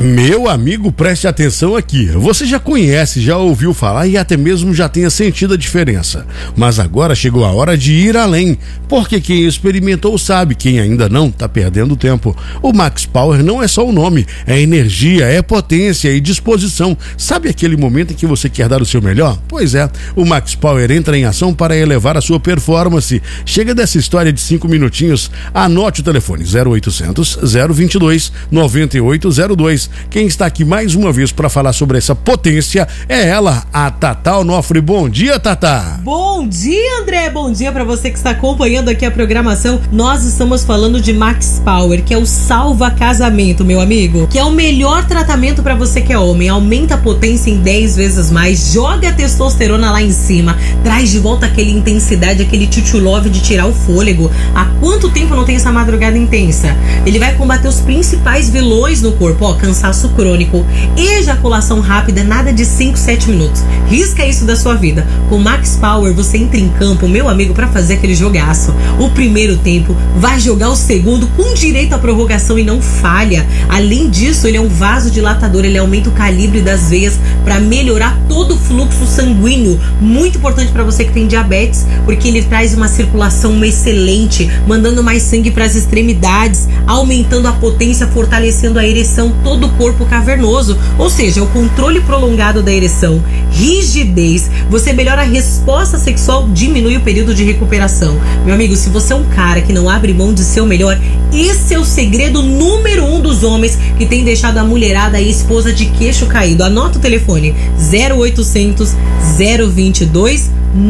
Meu amigo, preste atenção aqui. Você já conhece, já ouviu falar e até mesmo já tenha sentido a diferença. Mas agora chegou a hora de ir além, porque quem experimentou sabe, quem ainda não tá perdendo tempo. O Max Power não é só o nome, é energia, é potência e disposição. Sabe aquele momento em que você quer dar o seu melhor? Pois é, o Max Power entra em ação para elevar a sua performance. Chega dessa história de 5 minutinhos, anote o telefone 0800 022 9802. Quem está aqui mais uma vez para falar sobre essa potência é ela, a Tatá Onofre. Bom dia, Tatá. Bom dia, André. Bom dia para você que está acompanhando aqui a programação. Nós estamos falando de Max Power, que é o salva casamento, meu amigo, que é o melhor tratamento para você que é homem. Aumenta a potência em 10 vezes mais, joga a testosterona lá em cima, traz de volta aquela intensidade, aquele tchutchulove de tirar o fôlego. Há quanto tempo não tem essa madrugada intensa? Ele vai combater os principais vilões no corpo, ó, cansaço crônico, ejaculação rápida, nada de 5, 7 minutos. Risca isso da sua vida. Com Max Power você entra em campo, meu amigo, pra fazer aquele jogaço. O primeiro tempo, vai jogar o segundo com direito à prorrogação e não falha. Além disso, ele é um vasodilatador, ele aumenta o calibre das veias para melhorar todo o fluxo sanguíneo. Muito importante para você que tem diabetes, porque ele traz uma circulação excelente, mandando mais sangue para as extremidades, aumentando a potência, fortalecendo a ereção, todo o corpo cavernoso, ou seja, o controle prolongado da ereção, rigidez, você melhora a resposta sexual, diminui o período de recuperação. Meu amigo, se você é um cara que não abre mão de ser o melhor, esse é o segredo número 1 dos homens que tem deixado a mulherada e a esposa de queixo caído. Anota o telefone 0800 022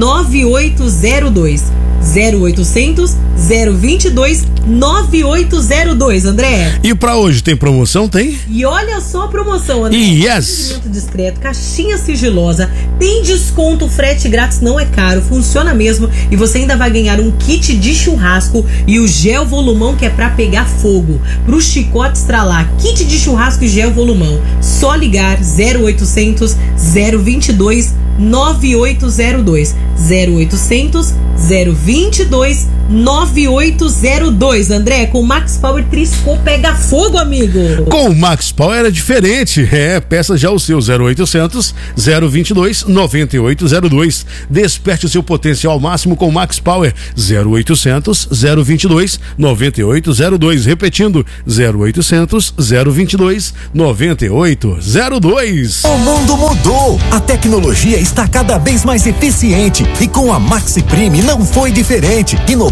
9802 0800 022 9802, André. E pra hoje tem promoção, tem? E olha só a promoção, André. Yes! Atendimento discreto, caixinha sigilosa, tem desconto, frete grátis, não é caro, funciona mesmo. E você ainda vai ganhar um kit de churrasco e o gel volumão, que é pra pegar fogo, pro chicote estralar. Kit de churrasco e gel volumão. Só ligar 0800 022 9802 0800 022 9802. André, com o Max Power triscou, pega fogo, amigo. Com o Max Power é diferente. Peça já o seu 0800 022 9802. Desperte o seu potencial ao máximo com o Max Power 0800 022 9802. Repetindo, 0800 022 9802. O mundo mudou. A tecnologia está cada vez mais eficiente e com a Maxi Prime não foi diferente. Inovando